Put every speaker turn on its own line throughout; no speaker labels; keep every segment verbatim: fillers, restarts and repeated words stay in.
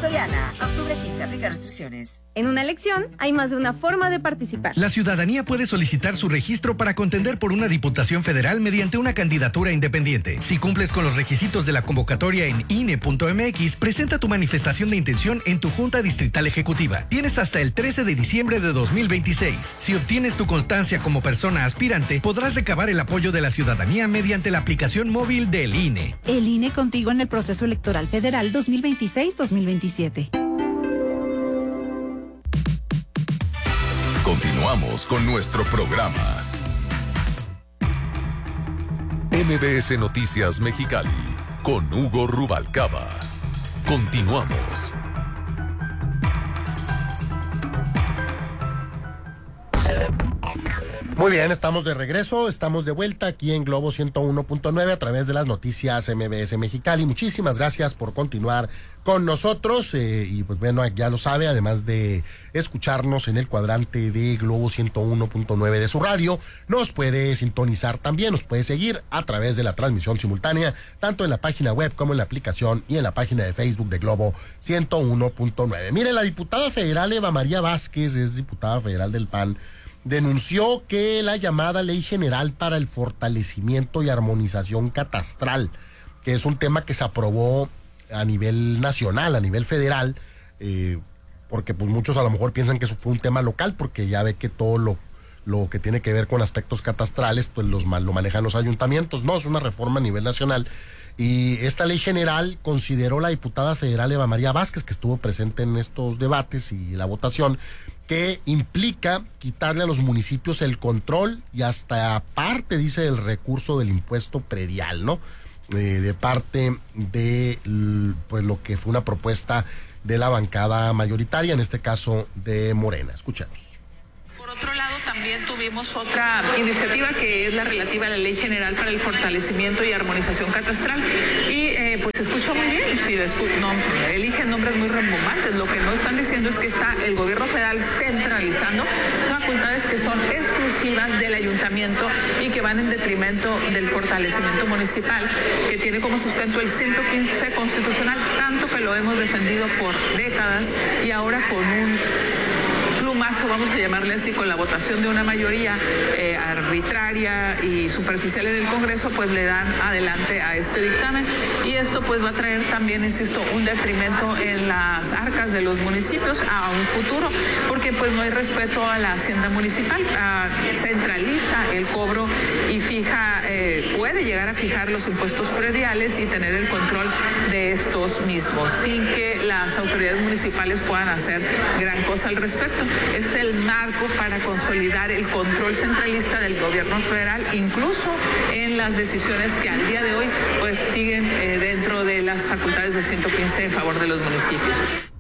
Soriana. Octubre quince, aplica restricciones.
En una elección hay más de una forma de participar.
La ciudadanía puede solicitar su registro para contender por una diputación federal mediante una candidatura independiente. Si cumples con los requisitos de la convocatoria en I N E punto M X, presenta tu manifestación de intención en tu Junta Distrital Ejecutiva. Tienes hasta el trece de diciembre de dos mil veintiséis. Si obtienes tu constancia como persona aspirante, podrás recabar el apoyo de la ciudadanía mediante la aplicación móvil del I N E.
El I N E contigo en el proceso electoral federal dos mil veintiséis dos mil veintisiete.
Continuamos con nuestro programa. M B S Noticias Mexicali con Hugo Rubalcaba. Continuamos.
Muy bien, estamos de regreso, estamos de vuelta aquí en Globo ciento uno punto nueve a través de las noticias M B S Mexicali. Muchísimas gracias por continuar con nosotros eh, y pues bueno, ya lo sabe, además de escucharnos en el cuadrante de Globo ciento uno punto nueve de su radio, nos puede sintonizar también, nos puede seguir a través de la transmisión simultánea, tanto en la página web como en la aplicación y en la página de Facebook de Globo ciento uno punto nueve. Mire, la diputada federal Eva María Vázquez, es diputada federal del P A N, denunció que la llamada Ley General para el Fortalecimiento y Armonización Catastral, que es un tema que se aprobó a nivel nacional, a nivel federal, eh, porque pues muchos a lo mejor piensan que eso fue un tema local, porque ya ve que todo lo, lo que tiene que ver con aspectos catastrales, pues los, lo manejan los ayuntamientos. No, es una reforma a nivel nacional. Y esta ley general consideró la diputada federal Eva María Vázquez, que estuvo presente en estos debates y la votación, que implica quitarle a los municipios el control y hasta parte, dice, el recurso del impuesto predial, ¿no? Eh, de parte de pues lo que fue una propuesta de la bancada mayoritaria, en este caso de Morena. Escuchemos.
Por otro lado, también tuvimos otra iniciativa que es la relativa a la Ley General para el Fortalecimiento y Armonización Catastral. Y eh, pues se escuchó muy bien, si no, eligen nombres muy rembombantes. Lo que no están diciendo es que está el gobierno federal centralizando facultades que son exclusivas del ayuntamiento y que van en detrimento del fortalecimiento municipal, que tiene como sustento el ciento quince constitucional, tanto que lo hemos defendido por décadas y ahora con un plumazo, vamos a llamarle así, con la votación de una mayoría eh, arbitraria y superficial en el Congreso, pues le dan adelante a este dictamen. Y esto pues va a traer también, insisto, un detrimento en las arcas de los municipios a un futuro, porque pues no hay respeto a la hacienda municipal, a, centraliza el cobro y fija, eh, puede llegar a fijar los impuestos prediales y tener el control de estos mismos, sin que las autoridades municipales puedan hacer gran cosa al respecto. Es el marco para consolidar el control centralista del gobierno federal, incluso en las decisiones que al día de hoy pues siguen eh, dentro de las facultades del ciento quince en favor de los municipios.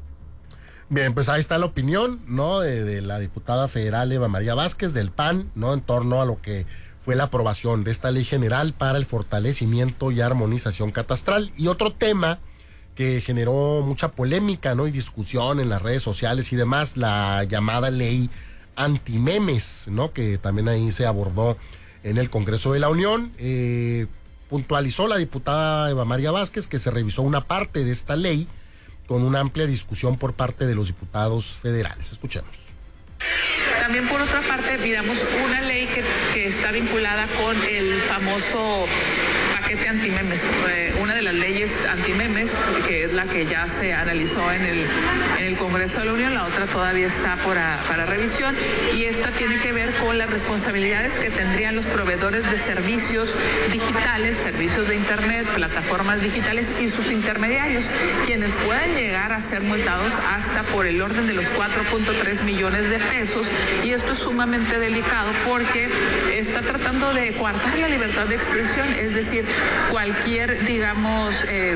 Bien, pues ahí está la opinión, ¿no?, de, de la diputada federal Eva María Vázquez del P A N, ¿no?, en torno a lo que fue la aprobación de esta Ley General para el Fortalecimiento y Armonización Catastral. Y otro tema que generó mucha polémica, ¿no?, y discusión en las redes sociales y demás, la llamada ley antimemes, ¿no?, que también ahí se abordó en el Congreso de la Unión. Eh, puntualizó la diputada Eva María Vázquez que se revisó una parte de esta ley con una amplia discusión por parte de los diputados federales. Escuchemos.
También por otra parte miramos una ley que, que está vinculada con el famoso paquete antimemes, eh, una de las leyes antimemes, que es la que ya se analizó en el, en el Congreso de la Unión, la otra todavía está para, para revisión, y esta tiene que ver con las responsabilidades que tendrían los proveedores de servicios digitales, servicios de internet, plataformas digitales y sus intermediarios, quienes pueden llegar a ser multados hasta por el orden de los cuatro punto tres millones de pesos, y esto es sumamente delicado porque está tratando de coartar la libertad de expresión, es decir, cualquier, digamos, eh,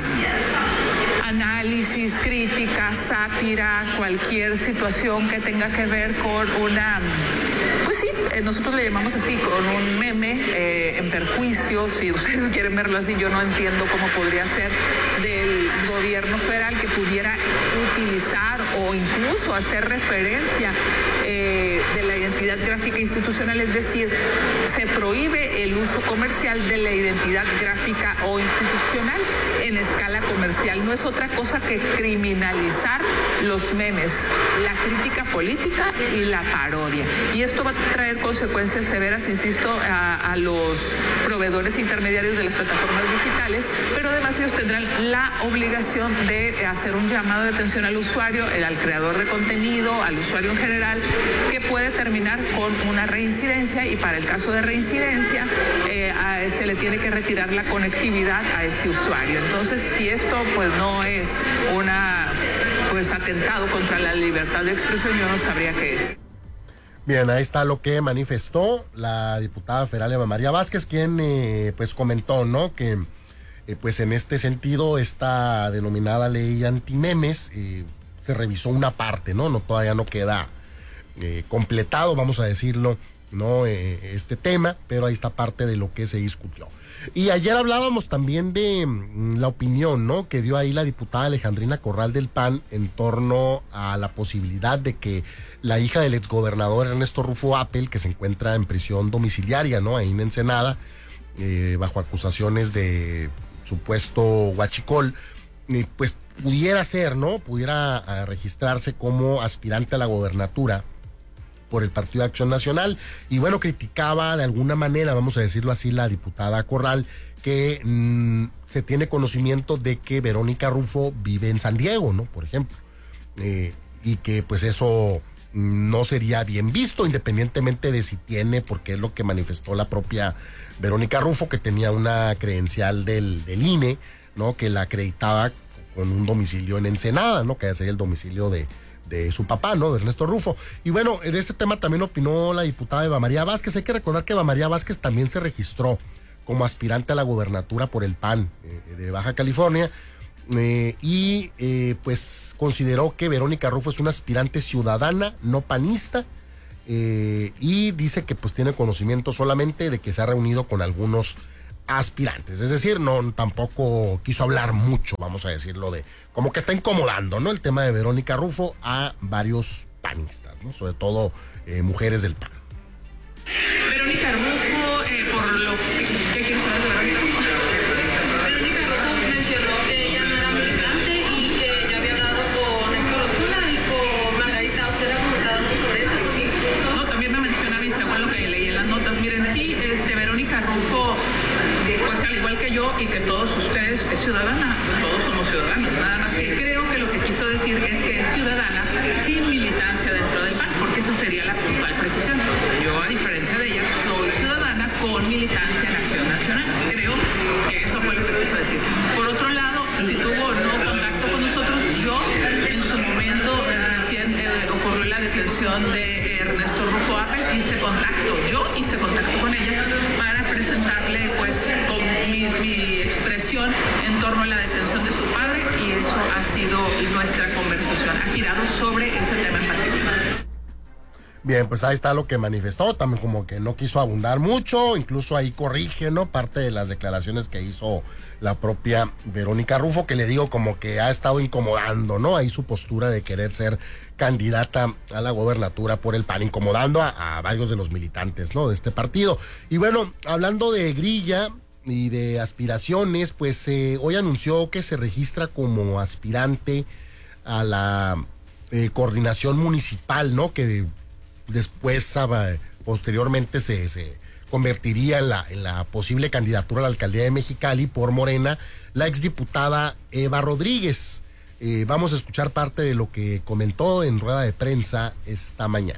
análisis, crítica, sátira, cualquier situación que tenga que ver con una, pues sí, eh, nosotros le llamamos así, con un meme eh, en perjuicio, si ustedes quieren verlo así, yo no entiendo cómo podría ser del gobierno federal que pudiera utilizar o incluso hacer referencia eh, de la identidad identidad gráfica institucional, es decir, se prohíbe el uso comercial de la identidad gráfica o institucional en escala comercial. No es otra cosa que criminalizar los memes, la crítica política y la parodia. Y esto va a traer consecuencias severas, insisto, a, a los proveedores intermediarios de las plataformas digitales, pero además ellos tendrán la obligación de hacer un llamado de atención al usuario, al creador de contenido, al usuario en general, que puede terminar con una reincidencia, y para el caso de reincidencia eh, a, se le tiene que retirar la conectividad a ese usuario. Entonces, si esto pues no es una pues atentado contra la libertad de expresión, yo no sabría qué es.
Bien, ahí está lo que manifestó la diputada federal Eva María Vázquez, quien eh, pues comentó, ¿no?, que eh, pues en este sentido esta denominada ley antimemes eh, se revisó una parte, ¿no? No, todavía no queda eh, completado, vamos a decirlo, ¿no? Eh, este tema, pero ahí está parte de lo que se discutió. Y ayer hablábamos también de mm, la opinión, ¿no?, que dio ahí la diputada Alejandrina Corral del P A N en torno a la posibilidad de que la hija del exgobernador Ernesto Rufo Appel, que se encuentra en prisión domiciliaria, ¿no?, ahí en Ensenada, eh, bajo acusaciones de supuesto huachicol, eh, pues pudiera ser, ¿no?, pudiera uh, registrarse como aspirante a la gobernatura por el Partido de Acción Nacional. Y bueno, criticaba de alguna manera, vamos a decirlo así, la diputada Corral, que mmm, se tiene conocimiento de que Verónica Rufo vive en San Diego, ¿no?, por ejemplo, eh, y que pues eso no sería bien visto, independientemente de si tiene, porque es lo que manifestó la propia Verónica Rufo, que tenía una credencial del, del I N E, ¿no?, que la acreditaba con un domicilio en Ensenada, ¿no?, que sería el domicilio de, de su papá, ¿no?, de Ernesto Rufo. Y bueno, de este tema también opinó la diputada Eva María Vázquez. Hay que recordar que Eva María Vázquez también se registró como aspirante a la gobernatura por el P A N eh, de Baja California, eh, y eh, pues consideró que Verónica Rufo es una aspirante ciudadana, no panista, eh, y dice que pues tiene conocimiento solamente de que se ha reunido con algunos aspirantes, es decir, no tampoco quiso hablar mucho, vamos a decirlo, de como que está incomodando, ¿no?, el tema de Verónica Rufo a varios panistas, ¿no?, sobre todo eh, mujeres del P A N.
Verónica Rufo, eh, por lo que, ¿qué quieres saber de Verónica Rufo?
Verónica Rufo mencionó que ella no era militante y que ya había hablado con Héctor Osuna y con Margarita. ¿Usted ha comentado algo sobre eso? Sí.
No, también me menciona mi según lo que leí en las notas. Miren, sí, este, Verónica Rufo, pues al igual que yo y que todos ustedes, es ciudadana, todos somos ciudadanos, nada más que creo que lo que quiso decir es que es ciudadana sin militancia dentro del P A N, porque esa sería la puntual precisión. Yo, a diferencia de ella, soy ciudadana con militancia en Acción Nacional. Creo que eso fue lo que quiso decir. Por otro lado, si tuvo o no contacto con nosotros, yo en su momento eh, recién eh, ocurrió la detención de Ernesto Rufo Appel, hice contacto, yo hice contacto con ella para presentarle pues con mi, mi expresión en torno a la detención de su padre, y eso ha sido nuestra conversación, ha girado sobre ese tema en particular.
Bien, pues ahí está lo que manifestó, también como que no quiso abundar mucho, incluso ahí corrige, ¿no?, parte de las declaraciones que hizo la propia Verónica Rufo, que le digo como que ha estado incomodando, ¿no?, ahí su postura de querer ser candidata a la gobernatura por el P A N, incomodando a, a varios de los militantes, ¿no?, de este partido. Y bueno, hablando de grilla y de aspiraciones, pues eh, hoy anunció que se registra como aspirante a la eh, coordinación municipal, ¿no?, que después, posteriormente, se, se convertiría en la, en la posible candidatura a la alcaldía de Mexicali por Morena, la exdiputada Eva Rodríguez. Eh, vamos a escuchar parte de lo que comentó en rueda de prensa esta mañana.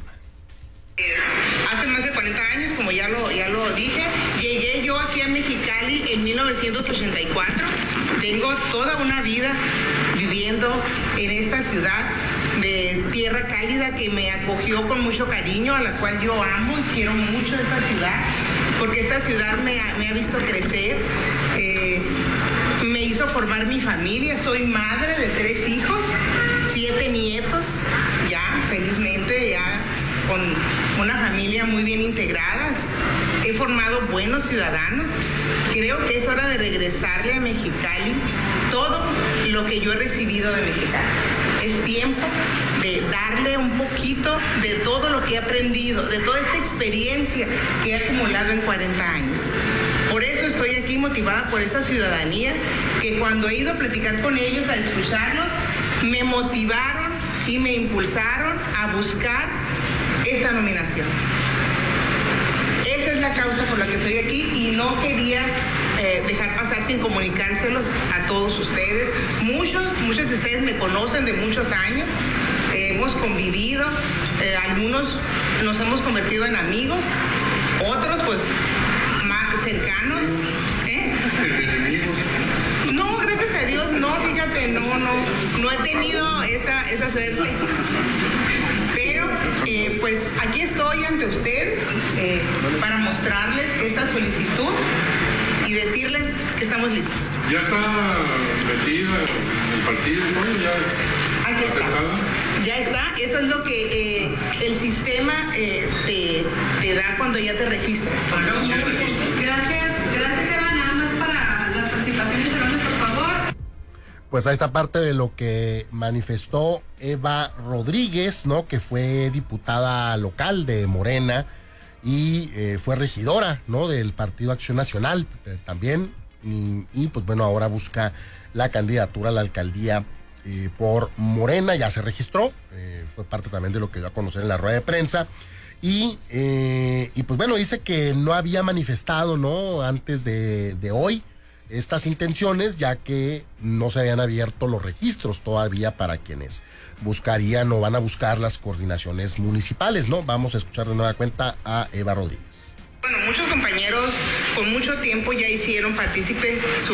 Hace más de cuarenta años, como ya lo, ya lo dije, llegué yo aquí a Mexicali en mil novecientos ochenta y cuatro. Tengo toda una vida viviendo en esta ciudad de tierra cálida que me acogió con mucho cariño, a la cual yo amo y quiero mucho esta ciudad, porque esta ciudad me ha, me ha visto crecer, eh, me hizo formar mi familia. Soy madre de tres hijos, siete nietos, ya felizmente, ya con una familia muy bien integrada. He formado buenos ciudadanos. Creo que es hora de regresarle a Mexicali todo lo que yo he recibido de Mexicali. Es tiempo de darle un poquito de todo lo que he aprendido, de toda esta experiencia que he acumulado en cuarenta años. Por eso estoy aquí motivada por esta ciudadanía que cuando he ido a platicar con ellos, a escucharlos, me motivaron y me impulsaron a buscar esta nominación. Esa es la causa por la que estoy aquí y no quería eh, dejar pasar sin comunicárselos a todos ustedes. Muchos, muchos de ustedes me conocen de muchos años, eh, hemos convivido, eh, algunos nos hemos convertido en amigos, otros pues más cercanos. ¿eh? No, gracias a Dios, no, fíjate, no, no, no he tenido esa, esa suerte. Pero, eh, pues, aquí estoy ante ustedes eh, para mostrarles esta solicitud y decirles que estamos listos.
¿Ya está metida en el partido, no? ¿Ya
aquí está. Aceptada? Ya está. Eso es lo que eh, el sistema eh, te, te da cuando ya te registras. Gracias, gracias, Eva. Nada más para las participaciones, por favor.
Pues a esta parte de lo que manifestó Eva Rodríguez, ¿no? Que fue diputada local de Morena y eh, fue regidora, ¿no? Del Partido Acción Nacional eh, también. Y, y pues bueno, ahora busca la candidatura a la alcaldía eh, por Morena, ya se registró, eh, fue parte también de lo que dio a conocer en la rueda de prensa. Y, eh, y pues bueno, dice que no había manifestado, ¿no? Antes de, de hoy estas intenciones, ya que no se habían abierto los registros todavía para quienes buscarían o van a buscar las coordinaciones municipales, ¿no? Vamos a escuchar de nueva cuenta a Eva Rodríguez.
Bueno, muchos compañeros con mucho tiempo ya hicieron partícipe su,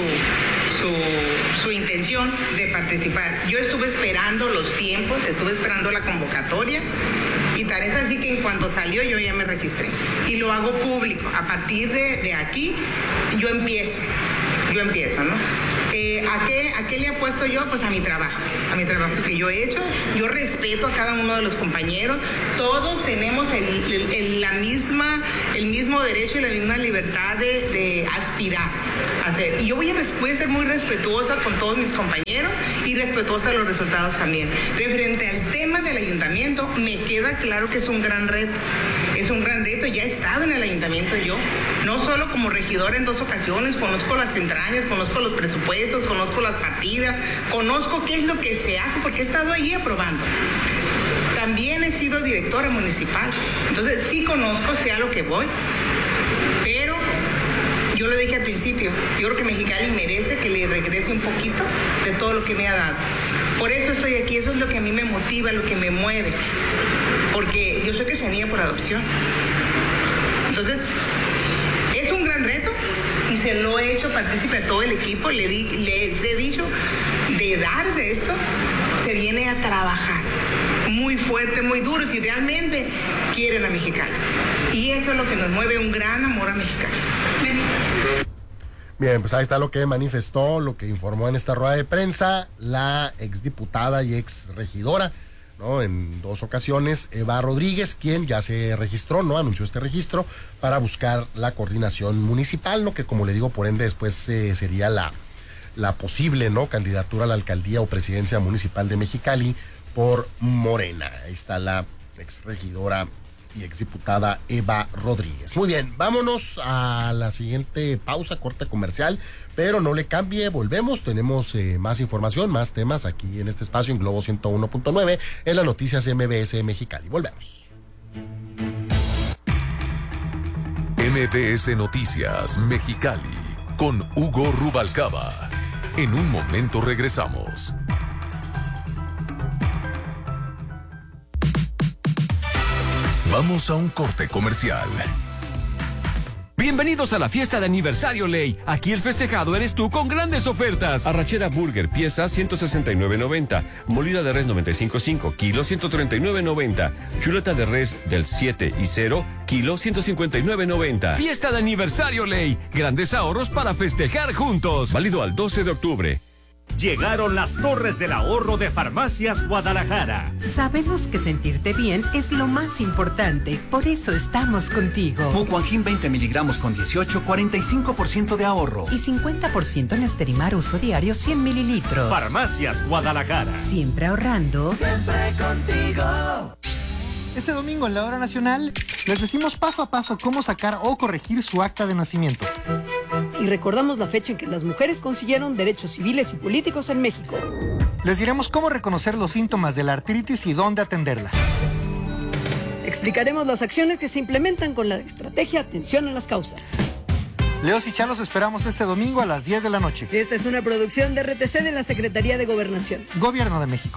su, su intención de participar. Yo estuve esperando los tiempos, estuve esperando la convocatoria y tal es así que en cuanto salió yo ya me registré y lo hago público. A partir de, de aquí yo empiezo. Yo empiezo, ¿no? Eh, ¿a, qué, ¿A qué le apuesto yo? Pues a mi trabajo, a mi trabajo que yo he hecho. Yo respeto a cada uno de los compañeros. Todos tenemos el, el, el, la misma, el mismo derecho y la misma libertad de, de aspirar a hacer. Y yo voy a, voy a ser muy respetuosa con todos mis compañeros y respetuosa de los resultados también. Referente al tema del ayuntamiento, me queda claro que es un gran reto. Es un gran reto. Ya he estado en el ayuntamiento yo, no solo como regidora en dos ocasiones, conozco las entrañas, conozco los presupuestos, conozco las partidas, conozco qué es lo que se hace, porque he estado allí aprobando. También he sido directora municipal, entonces sí conozco, sé a lo que voy, pero yo lo dije al principio, yo creo que Mexicali merece que le regrese un poquito de todo lo que me ha dado. Por eso estoy aquí, eso es lo que a mí me motiva, lo que me mueve, porque yo soy quesanilla por adopción. Entonces, es un gran reto y se lo he hecho partícipe a todo el equipo, le di, les he dicho, de darse esto, se viene a trabajar muy fuerte, muy duro, si realmente quieren a Mexicali. Y eso es lo que nos mueve, un gran amor a Mexicali.
Bien, pues ahí está lo que manifestó, lo que informó en esta rueda de prensa la exdiputada y ex regidora, ¿no? En dos ocasiones, Eva Rodríguez, quien ya se registró, ¿no? Anunció este registro para buscar la coordinación municipal, lo que, como le digo, por ende después eh, sería la, la posible, ¿no? Candidatura a la alcaldía o presidencia municipal de Mexicali por Morena. Ahí está la ex regidora y exdiputada Eva Rodríguez. Muy bien, vámonos a la siguiente pausa, corte comercial, pero no le cambie, volvemos, tenemos eh, más información, más temas aquí en este espacio en Globo ciento uno punto nueve, en las noticias M B S Mexicali. Volvemos.
M B S Noticias Mexicali con Hugo Rubalcaba. En un momento regresamos. Vamos a un corte comercial.
Bienvenidos a la fiesta de aniversario Ley. Aquí el festejado eres tú con grandes ofertas. Arrachera Burger, pieza ciento sesenta y nueve noventa. Molida de res noventa y cinco punto cinco, kilo ciento treinta y nueve noventa. Chuleta de res del siete y cero, kilo ciento cincuenta y nueve noventa. Fiesta de aniversario Ley. Grandes ahorros para festejar juntos. Válido al doce de octubre.
Llegaron las torres del ahorro de Farmacias Guadalajara.
Sabemos que sentirte bien es lo más importante, por eso estamos contigo.
Mucoangin veinte miligramos con dieciocho, cuarenta y cinco por ciento de ahorro.
Y cincuenta por ciento en Esterimar uso diario cien mililitros.
Farmacias Guadalajara.
Siempre ahorrando.
Siempre contigo.
Este domingo en la Hora Nacional les decimos paso a paso cómo sacar o corregir su acta de nacimiento.
Y recordamos la fecha en que las mujeres consiguieron derechos civiles y políticos en México.
Les diremos cómo reconocer los síntomas de la artritis y dónde atenderla.
Explicaremos las acciones que se implementan con la estrategia Atención a las Causas.
Leos y Chalos esperamos este domingo a las diez de la noche.
Esta es una producción de R T C de la Secretaría de Gobernación.
Gobierno de México.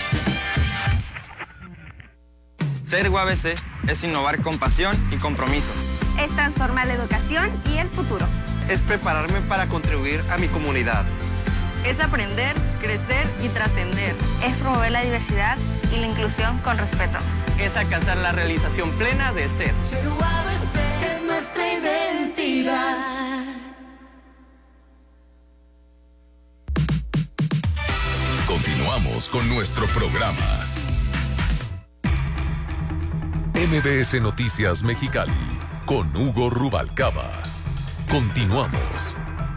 Ser U A B C es innovar con pasión y compromiso.
Es transformar la educación y el futuro.
Es prepararme para contribuir a mi comunidad.
Es aprender, crecer y trascender.
Es promover la diversidad y la inclusión con respeto.
Es alcanzar la realización plena del ser.
Ser U A B C es nuestra identidad.
Continuamos con nuestro programa. M B S Noticias Mexicali con Hugo Rubalcaba. Continuamos.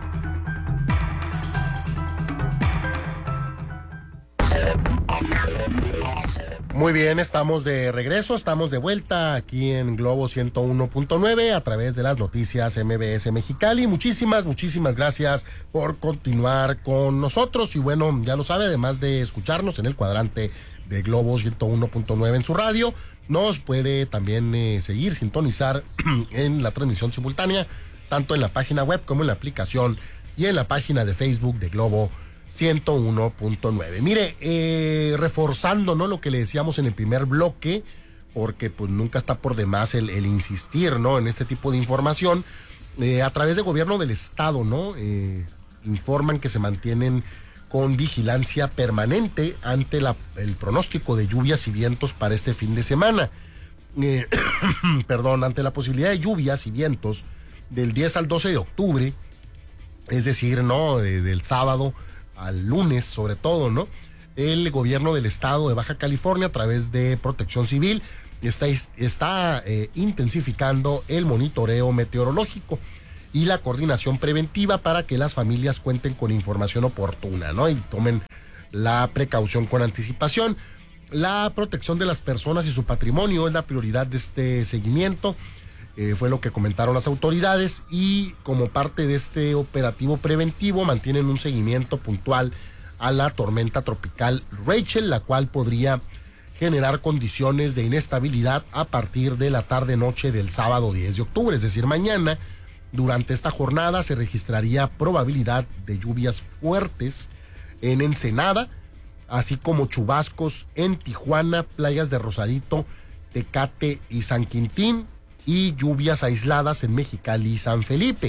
Muy bien, estamos de regreso, estamos de vuelta aquí en Globo ciento uno punto nueve a través de las noticias M B S Mexicali. Muchísimas, muchísimas gracias por continuar con nosotros y bueno, ya lo sabe, además de escucharnos en el cuadrante de Globo ciento uno punto nueve en su radio, nos puede también eh, seguir, sintonizar en la transmisión simultánea, tanto en la página web como en la aplicación y en la página de Facebook de Globo ciento uno punto nueve. Mire, eh, reforzando, ¿no?, lo que le decíamos en el primer bloque, porque pues nunca está por demás el, el insistir, ¿no?, en este tipo de información, eh, a través del gobierno del estado, ¿no?, eh, informan que se mantienen con vigilancia permanente ante la, el pronóstico de lluvias y vientos para este fin de semana. Eh, perdón, ante la posibilidad de lluvias y vientos del diez al doce de octubre, es decir, ¿no?, de, del sábado al lunes, sobre todo, ¿no? El gobierno del estado de Baja California, a través de Protección Civil, está, está eh, intensificando el monitoreo meteorológico y la coordinación preventiva para que las familias cuenten con información oportuna, ¿no?, y tomen la precaución con anticipación. La protección de las personas y su patrimonio es la prioridad de este seguimiento, eh, fue lo que comentaron las autoridades, y como parte de este operativo preventivo mantienen un seguimiento puntual a la tormenta tropical Rachel, la cual podría generar condiciones de inestabilidad a partir de la tarde-noche del sábado diez de octubre, es decir, mañana. Durante esta jornada se registraría probabilidad de lluvias fuertes en Ensenada, así como chubascos en Tijuana, playas de Rosarito, Tecate y San Quintín, y lluvias aisladas en Mexicali y San Felipe.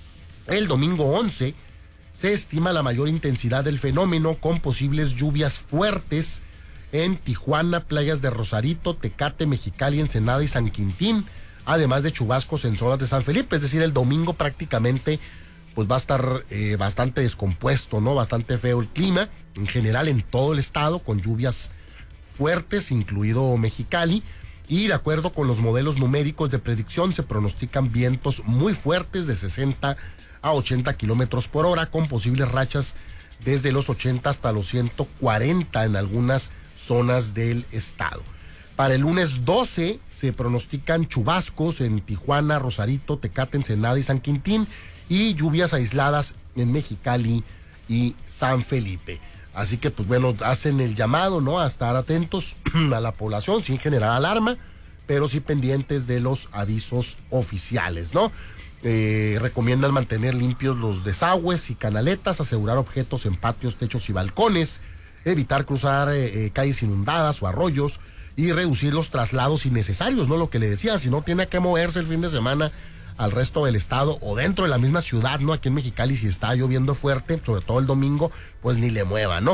El domingo once se estima la mayor intensidad del fenómeno, con posibles lluvias fuertes en Tijuana, playas de Rosarito, Tecate, Mexicali, Ensenada y San Quintín, además de chubascos en zonas de San Felipe. Es decir, el domingo prácticamente pues va a estar eh, bastante descompuesto, ¿no? Bastante feo el clima, en general en todo el estado, con lluvias fuertes, incluido Mexicali, y de acuerdo con los modelos numéricos de predicción se pronostican vientos muy fuertes de sesenta a ochenta kilómetros por hora, con posibles rachas desde los ochenta hasta los ciento cuarenta en algunas zonas del estado. Para el lunes doce se pronostican chubascos en Tijuana, Rosarito, Tecate, Ensenada y San Quintín, y lluvias aisladas en Mexicali y San Felipe. Así que, pues bueno, hacen el llamado, ¿no?, a estar atentos a la población, sin generar alarma, pero sí pendientes de los avisos oficiales, ¿no? Eh, recomiendan mantener limpios los desagües y canaletas, asegurar objetos en patios, techos y balcones, evitar cruzar eh, eh, calles inundadas o arroyos, y reducir los traslados innecesarios, ¿no? Lo que le decía, si no tiene que moverse el fin de semana al resto del estado o dentro de la misma ciudad, ¿no? Aquí en Mexicali, si está lloviendo fuerte, sobre todo el domingo, pues ni le mueva, ¿no?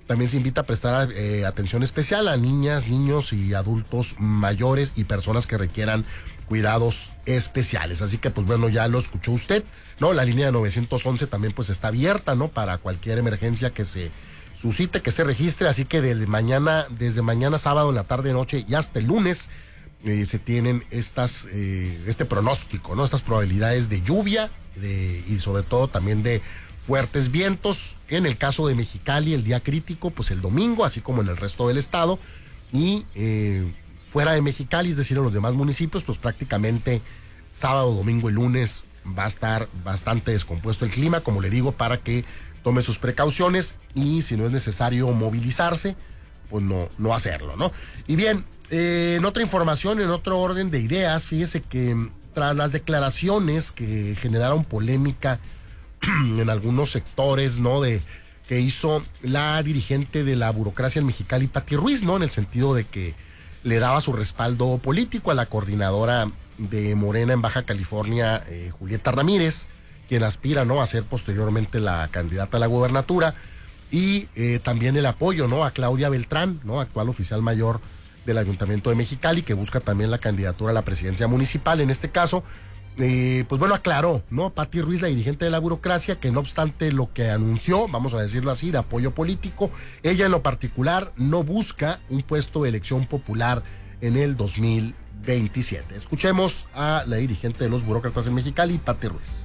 También se invita a prestar eh, atención especial a niñas, niños y adultos mayores y personas que requieran cuidados especiales. Así que, pues bueno, ya lo escuchó usted, ¿no? La línea de novecientos once también pues está abierta, ¿no? Para cualquier emergencia que se suscite, que se registre. Así que desde mañana, desde mañana sábado en la tarde, noche y hasta el lunes eh, se tienen estas, eh, este pronóstico, ¿no? Estas probabilidades de lluvia de, y sobre todo también de fuertes vientos. En el caso de Mexicali, el día crítico, pues el domingo, así como en el resto del estado. Y eh, fuera de Mexicali, es decir, en los demás municipios, pues prácticamente sábado, domingo y lunes va a estar bastante descompuesto el clima, como le digo, para que tome sus precauciones y si no es necesario movilizarse, pues no, no hacerlo, ¿no? Y bien, eh, en otra información, en otro orden de ideas, fíjese que tras las declaraciones que generaron polémica en algunos sectores, ¿no? De que hizo la dirigente de la burocracia en Mexicali, Pati Ruiz, ¿no? En el sentido de que le daba su respaldo político a la coordinadora de Morena en Baja California, eh, Julieta Ramírez, quien aspira, ¿no? A ser posteriormente la candidata a la gubernatura, y eh, también el apoyo, ¿no? A Claudia Beltrán, ¿no? Actual oficial mayor del Ayuntamiento de Mexicali, que busca también la candidatura a la presidencia municipal, en este caso. Eh, pues bueno, aclaró, ¿no? Pati Ruiz, la dirigente de la burocracia, que no obstante lo que anunció, vamos a decirlo así, de apoyo político, ella en lo particular no busca un puesto de elección popular en el dos mil veintisiete. Escuchemos a la dirigente de los burócratas en Mexicali, Pati Ruiz.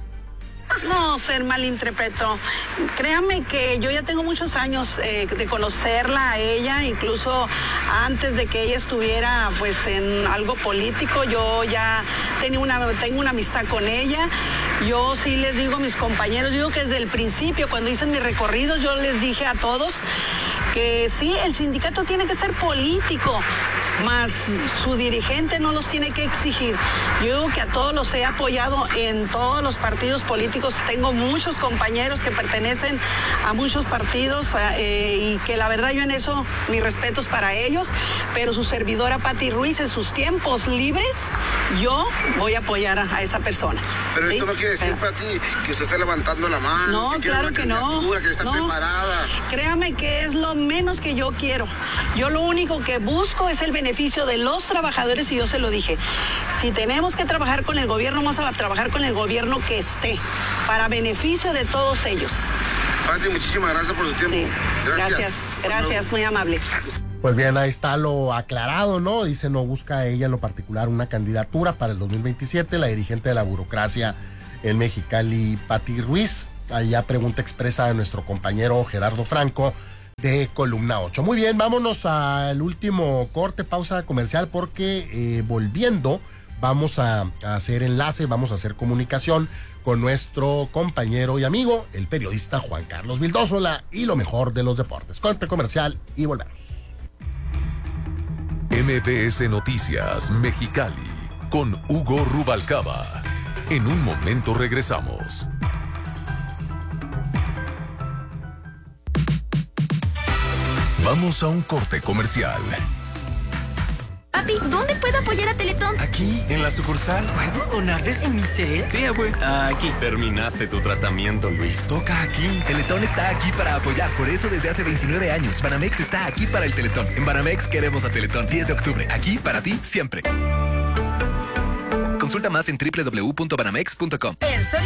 No ser malinterpreto. Créame que yo ya tengo muchos años eh, de conocerla a ella, incluso antes de que ella estuviera pues en algo político, yo ya tenía una, tengo una amistad con ella. Yo sí les digo a mis compañeros, digo que desde el principio, cuando hice mi recorrido, yo les dije a todos que sí, el sindicato tiene que ser político, más su dirigente no los tiene que exigir. Yo digo que a todos los he apoyado en todos los partidos políticos. Tengo muchos compañeros que pertenecen a muchos partidos eh, y que la verdad yo en eso, mis respetos para ellos, pero su servidora Pati Ruiz en sus tiempos libres, yo voy a apoyar a, a esa persona.
Pero
¿sí?
esto no quiere decir, pero... Pati, que usted esté levantando la mano.
No,
que
claro que no.
Que está
no.
preparada.
Créame que es lo menos que yo quiero. Yo lo único que busco es el beneficio de los trabajadores, y yo se lo dije. Si tenemos que trabajar con el gobierno, vamos a trabajar con el gobierno que esté, para beneficio de todos ellos.
Pati, muchísimas gracias por su tiempo.
Sí, gracias, gracias, gracias, muy amable.
Pues bien, ahí está lo aclarado, ¿no? Dice, no busca ella en lo particular una candidatura para el dos mil veintisiete, la dirigente de la burocracia en Mexicali, Pati Ruiz. Allá pregunta expresa de nuestro compañero Gerardo Franco de Columna ocho. Muy bien, vámonos al último corte, pausa comercial, porque eh, volviendo vamos a, a hacer enlace, vamos a hacer comunicación con nuestro compañero y amigo, el periodista Juan Carlos Vildósola, y lo mejor de los deportes. Corte comercial y volvemos.
M B S Noticias Mexicali con Hugo Rubalcaba. En un momento regresamos. Vamos a un corte comercial.
Papi, ¿dónde puedo apoyar a Teletón?
Aquí, en la sucursal. ¿Puedo donarles en mi set? Sí, abue. Aquí. Terminaste tu tratamiento, Luis. Toca aquí.
Teletón está aquí para apoyar. Por eso desde hace veintinueve años, Banamex está aquí para el Teletón. En Banamex queremos a Teletón. diez de octubre. Aquí para ti, siempre. Consulta más en doble u doble u doble u punto banamex punto com.